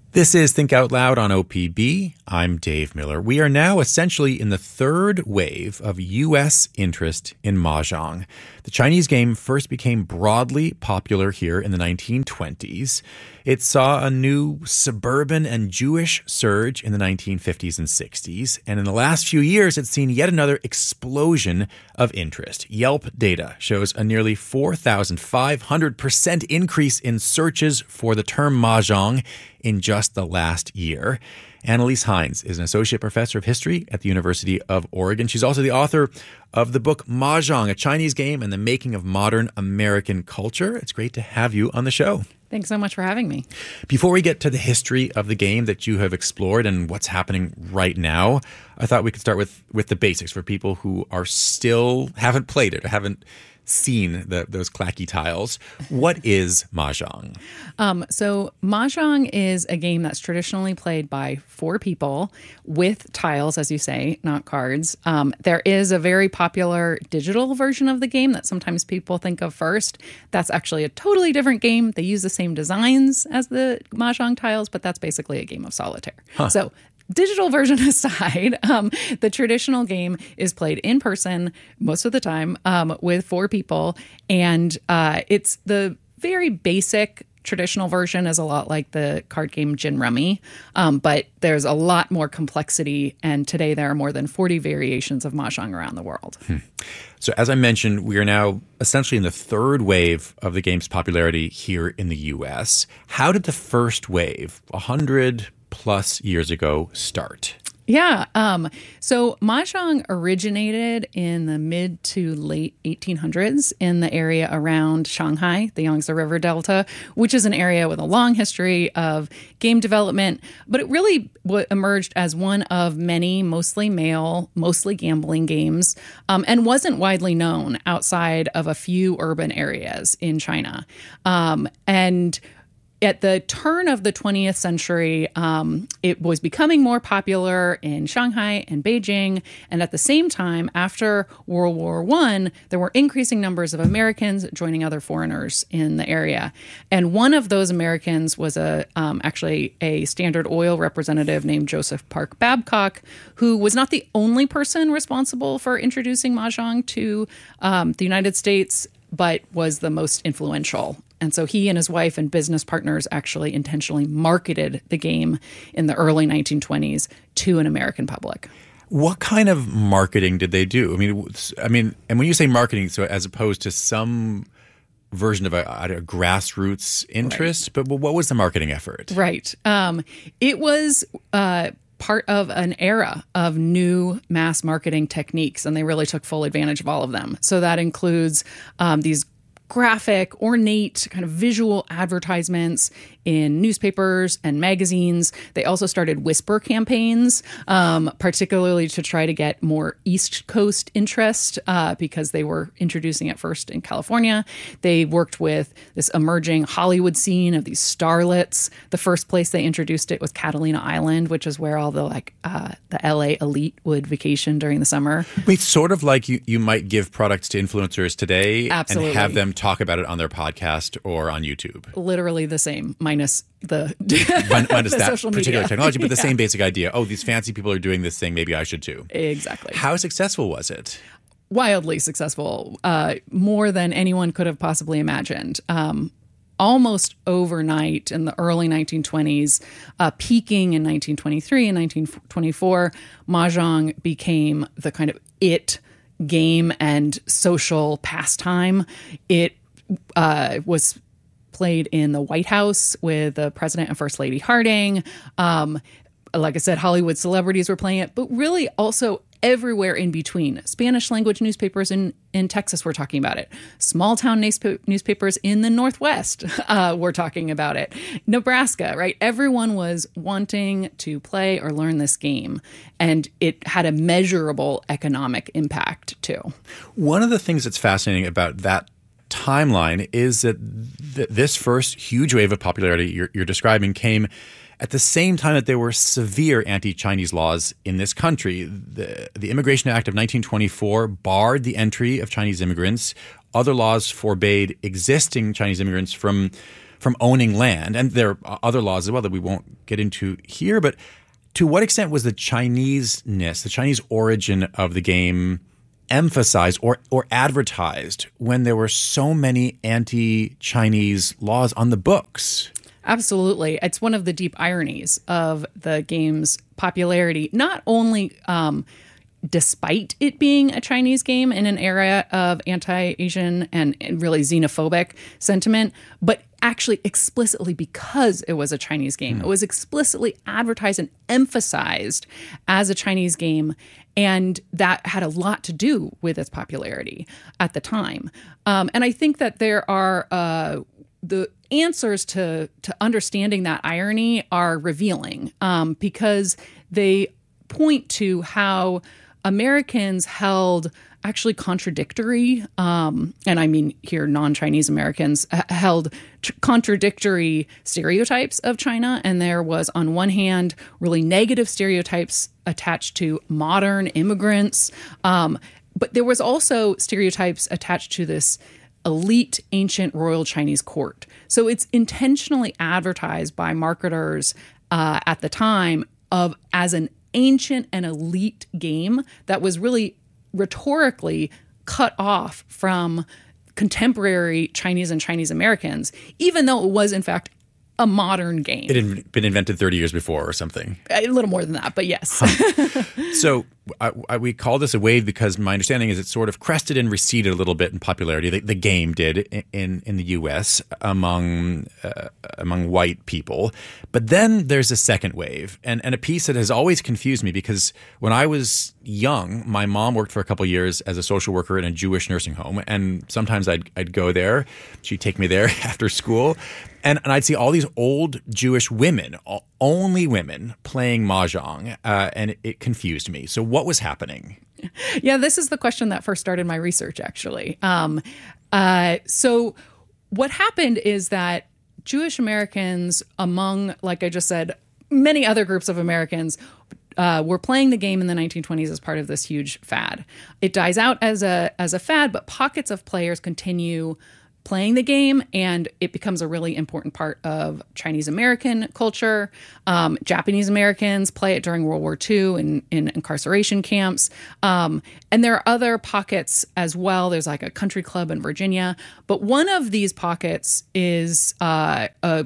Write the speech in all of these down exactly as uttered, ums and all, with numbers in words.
This is Think Out Loud on O P B. I'm Dave Miller. We are now essentially in the third wave of U S interest in Mahjong. The Chinese game first became broadly popular here in the nineteen twenties. It saw a new suburban and Jewish surge in the nineteen fifties and sixties. And in the last few years, it's seen yet another explosion of interest. Yelp data shows a nearly four thousand five hundred percent increase in searches for the term Mahjong in just the last year. Annalise Hines is an associate professor of history at the University of Oregon. She's also the author of the book Mahjong, a Chinese game and the making of modern American culture. It's great to have you on the show. Thanks so much for having me. Before we get to the history of the game that you have explored and what's happening right now, I thought we could start with, with the basics for people who are still haven't played it or haven't seen the, those clacky tiles. What is Mahjong? Um, so Mahjong is a game that's traditionally played by four people with tiles, as you say, not cards. Um, there is a very popular digital version of the game that sometimes people think of first. That's actually a totally different game. They use the same designs as the Mahjong tiles, but that's basically a game of solitaire. Huh. So digital version aside, um, the traditional game is played in person most of the time um, with four people. And uh, it's the very basic traditional version is a lot like the card game Gin Rummy, um, but there's a lot more complexity. And today there are more than forty variations of Mahjong around the world. Hmm. So as I mentioned, we are now essentially in the third wave of the game's popularity here in the U S. How did the first wave, one hundred plus years ago, start? Yeah. Um, so Mahjong originated in the mid to late eighteen hundreds in the area around Shanghai, the Yangtze River Delta, which is an area with a long history of game development. But it really w- emerged as one of many mostly male, mostly gambling games, um, and wasn't widely known outside of a few urban areas in China. Um, and At the turn of the twentieth century, um, it was becoming more popular in Shanghai and Beijing. And at the same time, after World War One, there were increasing numbers of Americans joining other foreigners in the area. And one of those Americans was a um, actually a Standard Oil representative named Joseph Park Babcock, who was not the only person responsible for introducing Mahjong to um, the United States, but was the most influential. And so he and his wife and business partners actually intentionally marketed the game in the early nineteen twenties to an American public. What kind of marketing did they do? I mean, I mean, and when you say marketing, so as opposed to some version of a, a grassroots interest, right. But what was the marketing effort? Right. Um, it was uh, part of an era of new mass marketing techniques, and they really took full advantage of all of them. So that includes um, these graphic, ornate, kind of visual advertisements in newspapers and magazines. They also started whisper campaigns, um, particularly to try to get more East Coast interest uh, because they were introducing it first in California. They worked with this emerging Hollywood scene of these starlets. The first place they introduced it was Catalina Island, which is where all the like uh, the L A elite would vacation during the summer. It's sort of like you, you might give products to influencers today Absolutely. And have them talk about it on their podcast or on YouTube. Literally the same, minus the, minus the that social particular media. technology, but the Yeah. same basic idea. Oh, these fancy people are doing this thing. Maybe I should too. Exactly. How successful was it? Wildly successful, uh, more than anyone could have possibly imagined. Um, almost overnight in the early nineteen twenties, uh, peaking in nineteen twenty-three and nineteen twenty-four, Mahjong became the kind of it game and social pastime. It uh, was played in the White House with the president and first lady Harding. Um, like I said, Hollywood celebrities were playing it, but really also everywhere in between. Spanish language newspapers in, in Texas were talking about it. Small town newspapers in the Northwest uh, were talking about it. Nebraska, right? Everyone was wanting to play or learn this game. And it had a measurable economic impact too. One of the things that's fascinating about that timeline is that th- this first huge wave of popularity you're, you're describing came at the same time that there were severe anti-Chinese laws in this country. The, the Immigration Act of nineteen twenty-four barred the entry of Chinese immigrants. Other laws forbade existing Chinese immigrants from from owning land. And there are other laws as well that we won't get into here. But to what extent was the Chinese-ness, the Chinese origin of the game emphasized or or advertised when there were so many anti-Chinese laws on the books? Absolutely. It's one of the deep ironies of the game's popularity, not only um, despite it being a Chinese game in an era of anti-Asian and really xenophobic sentiment, but actually explicitly because it was a Chinese game. Mm. It was explicitly advertised and emphasized as a Chinese game, and that had a lot to do with its popularity at the time. Um, and I think that there are uh, the answers to to understanding that irony are revealing um, because they point to how Americans held actually contradictory, um, and I mean here non-Chinese Americans, h- held tr- contradictory stereotypes of China. And there was, on one hand, really negative stereotypes attached to modern immigrants. Um, but there was also stereotypes attached to this elite ancient royal Chinese court. So it's intentionally advertised by marketers uh, at the time of as an ancient and elite game that was really rhetorically cut off from contemporary Chinese and Chinese Americans, even though it was in fact a modern game. It had been invented thirty years before or something. A little more than that, but yes. Huh. So I, I, we call this a wave because my understanding is it sort of crested and receded a little bit in popularity. The, the game did in, in, in the U S among uh, among white people. But then there's a second wave, and, and a piece that has always confused me because when I was young, my mom worked for a couple of years as a social worker in a Jewish nursing home, and sometimes I'd, I'd go there. She'd take me there after school. And, and I'd see all these old Jewish women, only women, playing mahjong, uh, and it, it confused me. So what was happening? Yeah, this is the question that first started my research, actually. Um, uh, so what happened is that Jewish Americans, among, like I just said, many other groups of Americans, Uh, were playing the game in the nineteen twenties as part of this huge fad. It dies out as a as a fad, but pockets of players continue playing the game, and it becomes a really important part of Chinese American culture. Um, Japanese Americans play it during World War Two in, in incarceration camps. Um, and there are other pockets as well. There's like a country club in Virginia. But one of these pockets is uh, a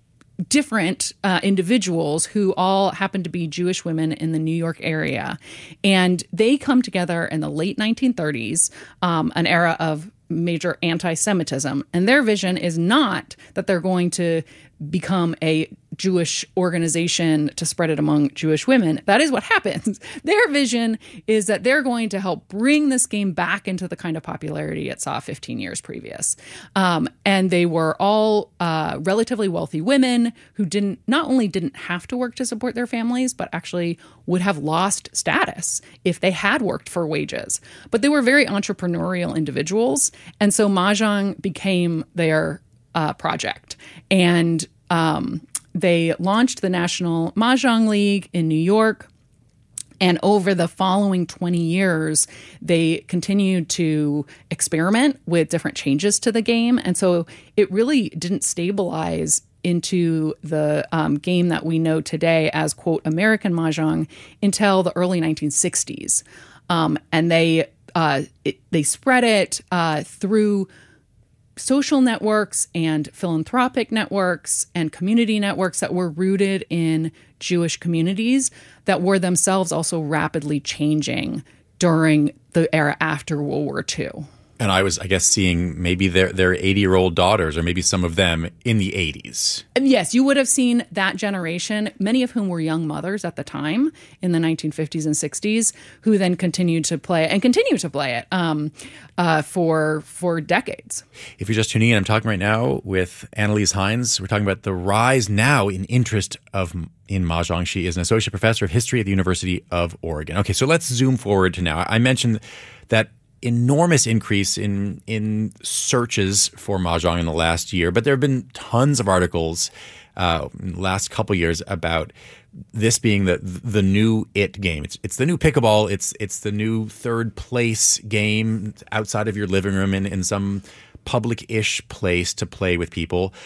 different uh, individuals who all happen to be Jewish women in the New York area. And they come together in the late nineteen thirties, um, an era of major anti-Semitism. And their vision is not that they're going to become a Jewish organization to spread it among Jewish women. That is what happens. Their vision is that they're going to help bring this game back into the kind of popularity it saw fifteen years previous. Um, and they were all uh, relatively wealthy women who didn't not only didn't have to work to support their families, but actually would have lost status if they had worked for wages. But they were very entrepreneurial individuals. And so Mahjong became their uh, project. And um, they launched the National Mahjong League in New York. And over the following twenty years, they continued to experiment with different changes to the game. And so it really didn't stabilize into the um, game that we know today as, quote, American Mahjong until the early nineteen sixties. Um, and they uh, it, they spread it uh, through social networks and philanthropic networks and community networks that were rooted in Jewish communities that were themselves also rapidly changing during the era after World War Two. And I was, I guess, seeing maybe their their eighty-year-old daughters, or maybe some of them in the eighties. And yes, you would have seen that generation, many of whom were young mothers at the time in the nineteen fifties and sixties, who then continued to play and continue to play it um, uh, for for decades. If you're just tuning in, I'm talking right now with Annalise Hines. We're talking about the rise now in interest of in Mahjong. She is an associate professor of history at the University of Oregon. Okay, so let's zoom forward to now. I mentioned that enormous increase in in searches for Mahjong in the last year, but there have been tons of articles uh, in the last couple of years about this being the the new it game. It's it's the new pickleball. It's it's the new third place game outside of your living room in, in some public-ish place to play with people.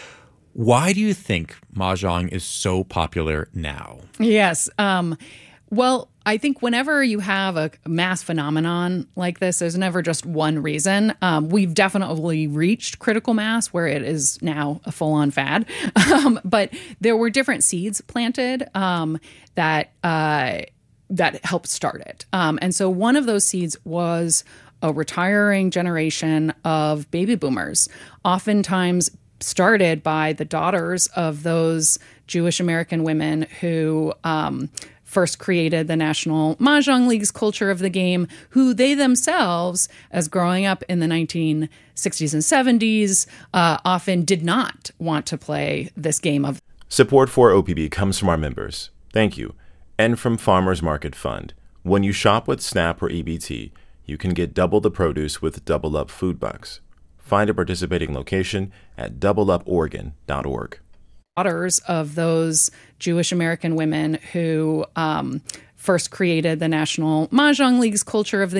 Why do you think Mahjong is so popular now? Yes. Um, well, I think whenever you have a mass phenomenon like this, there's never just one reason. Um, we've definitely reached critical mass where it is now a full-on fad. Um, but there were different seeds planted um, that uh, that helped start it. Um, and so one of those seeds was a retiring generation of baby boomers, oftentimes started by the daughters of those Jewish American women who um, first created the National Mahjong League's culture of the game, who they themselves, as growing up in the nineteen sixties and seventies, uh, often did not want to play this game of. Support for O P B comes from our members. Thank you. And from Farmers Market Fund. When you shop with SNAP or E B T, you can get double the produce with Double Up Food Bucks. Find a participating location at double up oregon dot org. Daughters of those Jewish American women who um, first created the National Mahjong League's culture of the